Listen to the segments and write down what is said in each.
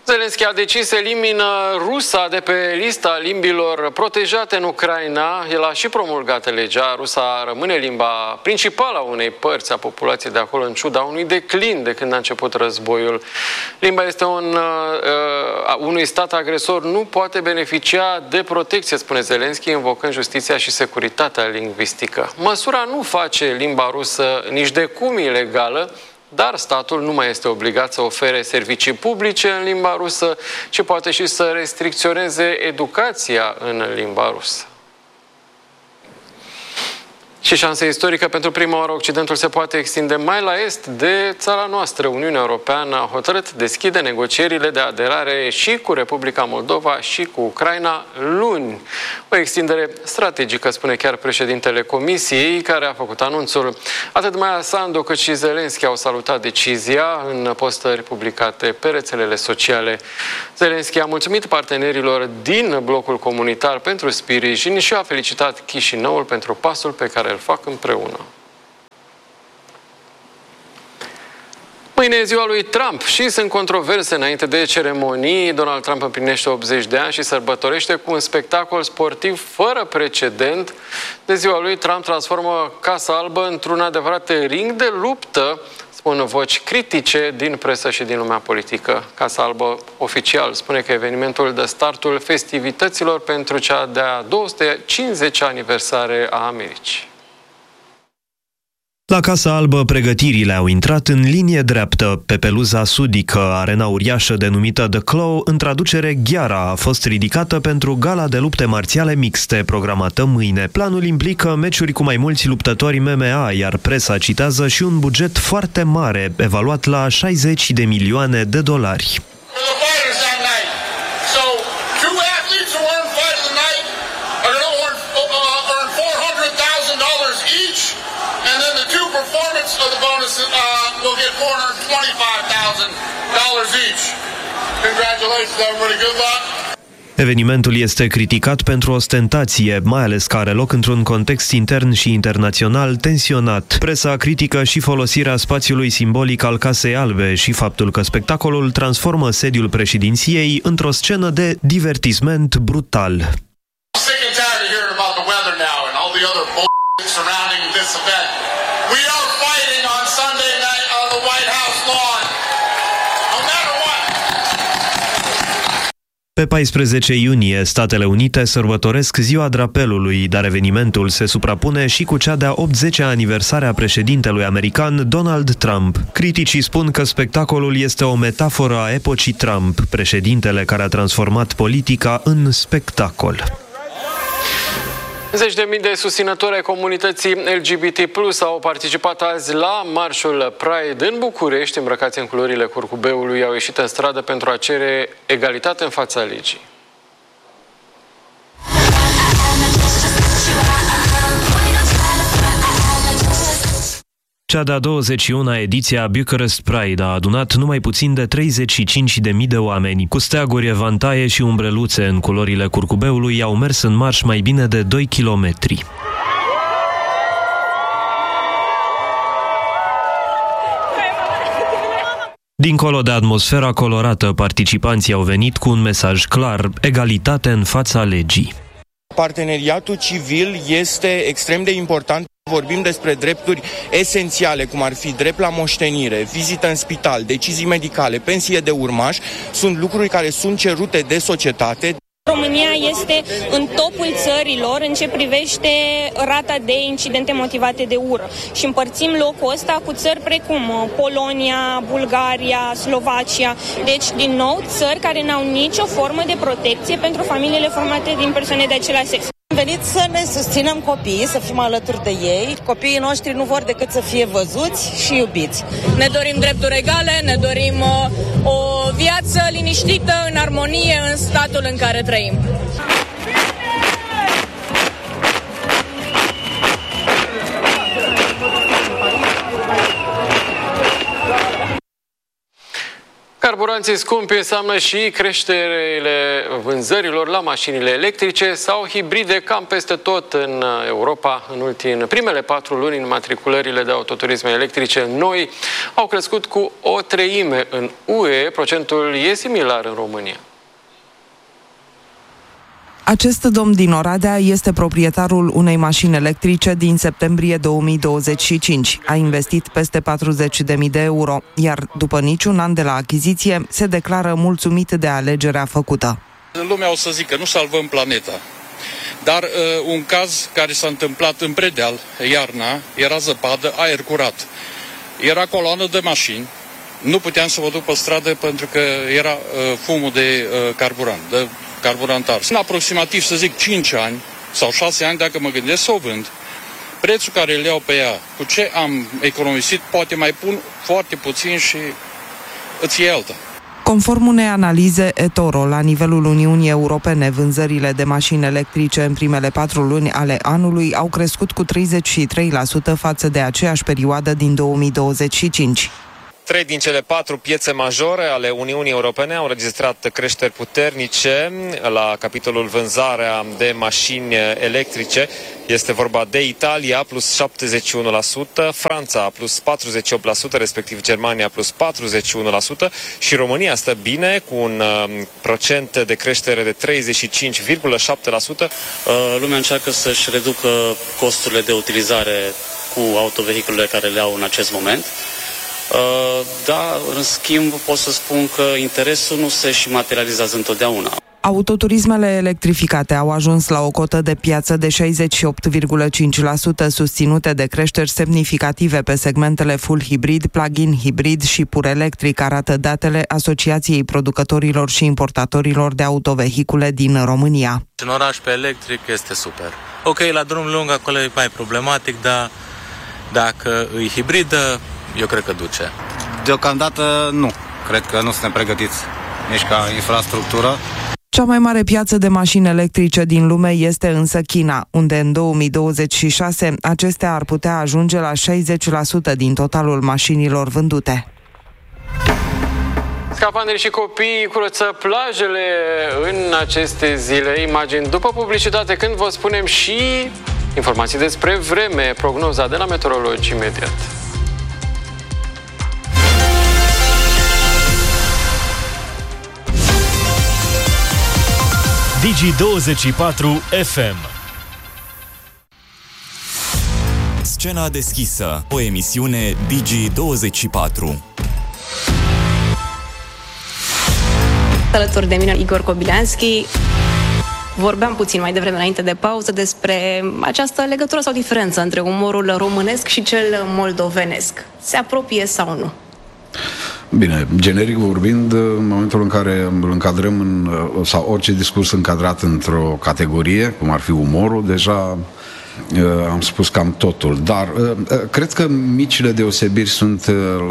Zelenski a decis să elimină rusa de pe lista limbilor protejate în Ucraina. El a și promulgat legea. Rusa rămâne limba principală a unei părți a populației de acolo, în ciuda unui declin de când a început războiul. Limba este unui stat agresor, nu poate beneficia de protecție, spune Zelenski, invocând justiția și securitatea lingvistică. Măsura nu face limba rusă nici de cum ilegală, dar statul nu mai este obligat să ofere servicii publice în limba rusă, ci poate și să restricționeze educația în limba rusă. Și șansă istorică, pentru prima oară Occidentul se poate extinde mai la est de țara noastră. Uniunea Europeană a hotărât deschide negocierile de aderare și cu Republica Moldova și cu Ucraina luni. O extindere strategică, spune chiar președintele Comisiei, care a făcut anunțul. Atât Maia Sandu cât și Zelenski au salutat decizia în postări publicate pe rețelele sociale. Zelenski a mulțumit partenerilor din blocul comunitar pentru sprijin și a felicitat Chișinăul pentru pasul pe care îl fac împreună. Mâine e ziua lui Trump și sunt controverse înainte de ceremonii. Donald Trump împlinește 80 de ani și sărbătorește cu un spectacol sportiv fără precedent. De ziua lui, Trump transformă Casa Albă într-un adevărat ring de luptă, spun voci critice din presă și din lumea politică. Casa Albă oficial spune că evenimentul dă startul festivităților pentru cea de-a 250-a aniversare a Americii. La Casa Albă, pregătirile au intrat în linie dreaptă. Pe peluza sudică, arena uriașă denumită The Claw, în traducere Gheara, a fost ridicată pentru gala de lupte marțiale mixte, programată mâine. Planul implică meciuri cu mai mulți luptători MMA, iar presa citează și un buget foarte mare, evaluat la $60 de milioane. We'll get $425,000 each. Congratulations, everybody. Good luck. Evenimentul este criticat pentru ostentație, mai ales că are loc într-un context intern și internațional tensionat. Presa critică și folosirea spațiului simbolic al Casei Albe și faptul că spectacolul transformă sediul președinției într-o scenă de divertisment brutal. Pe 14 iunie, Statele Unite sărbătoresc Ziua Drapelului, dar evenimentul se suprapune și cu cea de-a 80-a aniversare a președintelui american Donald Trump. Criticii spun că spectacolul este o metaforă a epocii Trump, președintele care a transformat politica în spectacol. Zeci de mii de susținători ai comunității LGBT+ au participat azi la marșul Pride în București, îmbrăcați în culorile curcubeului, au ieșit în stradă pentru a cere egalitate în fața legii. Cea de-a 21-a ediție a Bucharest Pride a adunat numai puțin de 35.000 de oameni. Cu steaguri, evantaie și umbreluțe în culorile curcubeului au mers în marș mai bine de 2 kilometri. Dincolo de atmosfera colorată, participanții au venit cu un mesaj clar: egalitate în fața legii. Parteneriatul civil este extrem de important. Vorbim despre drepturi esențiale, cum ar fi drept la moștenire, vizită în spital, decizii medicale, pensie de urmaș. Sunt lucruri care sunt cerute de societate. România este în topul țărilor în ce privește rata de incidente motivate de ură și împărțim locul ăsta cu țări precum Polonia, Bulgaria, Slovacia. Deci, din nou, țări care n-au nicio formă de protecție pentru familiile formate din persoane de același sex. Am venit să ne susținem copiii, să fim alături de ei. Copiii noștri nu vor decât să fie văzuți și iubiți. Ne dorim drepturi egale, ne dorim o viață liniștită, în armonie, în statul în care trăim. Carburanții scumpi înseamnă și creșterile vânzărilor la mașinile electrice sau hibride cam peste tot în Europa. În primele 4 luni, înmatriculările de autoturisme electrice noi au crescut cu 1/3 în UE. Procentul e similar în România. Acest domn din Oradea este proprietarul unei mașini electrice din septembrie 2025. A investit peste 40.000 de euro, iar după niciun an de la achiziție, se declară mulțumit de alegerea făcută. Lumea o să zică, nu salvăm planeta. Dar un caz care s-a întâmplat în Predeal, iarna, era zăpadă, aer curat. Era coloană de mașini, nu puteam să mă duc pe stradă pentru că era fumul de carburant, de carburant ars. În aproximativ, să zic, 5 ani sau 6 ani, dacă mă gândesc să o vând, prețul care îl iau pe ea, cu ce am economisit, poate mai pun foarte puțin și îți iei alta. Conform unei analize eToro, la nivelul Uniunii Europene, vânzările de mașini electrice în primele 4 luni ale anului au crescut cu 33% față de aceeași perioadă din 2025. 3 din cele 4 piețe majore ale Uniunii Europene au înregistrat creșteri puternice la capitolul vânzarea de mașini electrice. Este vorba de Italia, plus 71%, Franța, plus 48%, respectiv Germania, plus 41% și România stă bine, cu un procent de creștere de 35,7%. Lumea încearcă să-și reducă costurile de utilizare cu autovehiculele care le au în acest moment. Da, în schimb pot să spun că interesul nu se și materializează întotdeauna. Autoturismele electrificate au ajuns la o cotă de piață de 68,5%, susținute de creșteri semnificative pe segmentele full hibrid, plug-in hibrid și pur electric, arată datele Asociației Producătorilor și Importatorilor de Autovehicule din România. În oraș pe electric este super. Ok, la drum lung acolo e mai problematic, dar dacă e hibridă, eu cred că duce. Deocamdată nu. Cred că nu suntem pregătiți nici ca infrastructură. Cea mai mare piață de mașini electrice din lume este însă China, unde în 2026 acestea ar putea ajunge la 60% din totalul mașinilor vândute. Scafandrii și copiii curăță plajele în aceste zile. Imagini după publicitate, când vă spunem și informații despre vreme, prognoza de la meteorologi imediat. Digi24 FM. Scena deschisă, o emisiune Digi24. Alături de mine Igor Kobilanski. Vorbeam puțin mai devreme înainte de pauză despre această legătură sau diferență între umorul românesc și cel moldovenesc. Se apropie sau nu? Bine, generic vorbind, în momentul în care îl încadrăm sau orice discurs încadrat într-o categorie, cum ar fi umorul, deja am spus cam totul. Dar cred că micile deosebiri sunt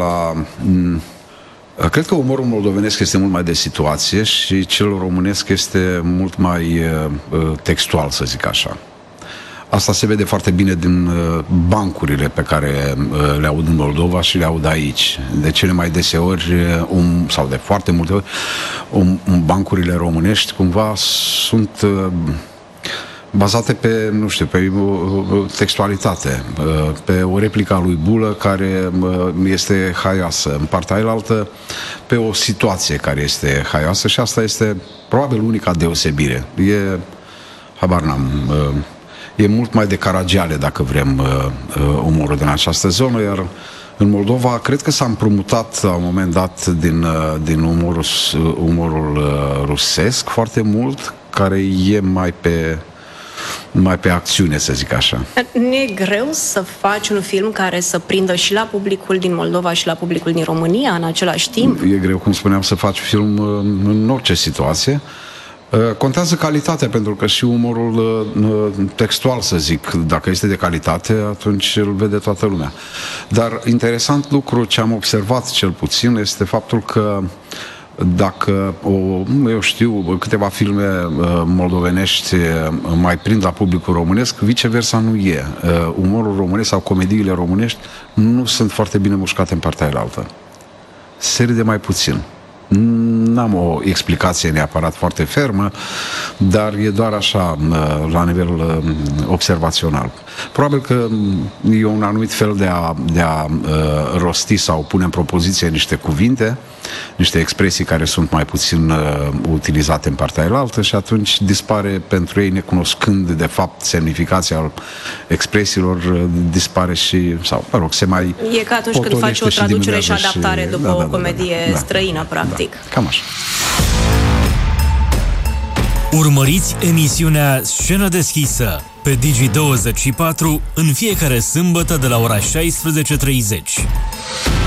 cred că umorul moldovenesc este mult mai de situație și cel românesc este mult mai textual, să zic așa. Asta se vede foarte bine din bancurile pe care le aud în Moldova și le aud aici. De cele mai deseori, sau de foarte multe ori, bancurile românești cumva sunt bazate pe, nu știu, pe textualitate, pe o replică a lui Bulă care este haioasă, în partea ailaltă pe o situație care este haioasă și asta este probabil unica deosebire. Habar n-am... E mult mai de Caragiale, dacă vrem, umorul din această zonă, iar în Moldova cred că s-a împrumutat la un moment dat din umorul rusesc foarte mult, care e mai pe acțiune, să zic așa. Nu e greu să faci un film care să prindă și la publicul din Moldova și la publicul din România în același timp? E greu, cum spuneam, să faci film în orice situație. Contează calitatea, pentru că și umorul textual, să zic, dacă este de calitate, atunci îl vede toată lumea. Dar interesant lucru ce am observat cel puțin este faptul că dacă, eu știu, câteva filme moldovenești mai prind la publicul românesc, viceversa nu e. Umorul românesc sau comediile românești nu sunt foarte bine mușcate în partea ailaltă. Se râde mai puțin. N-am o explicație neapărat foarte fermă, dar e doar așa, la nivel observațional. Probabil că e un anumit fel de a rosti sau pune în propoziție niște cuvinte, niște expresii care sunt mai puțin utilizate în partea elaltă și atunci dispare pentru ei, necunoscând de fapt semnificația expresiilor, dispare și, sau, mă rog, se mai e ca atunci când faci o traducere și adaptare după o comedie străină, practic. Da, cam așa. Urmăriți emisiunea Scenă deschisă pe Digi24 în fiecare sâmbătă de la ora 16:30.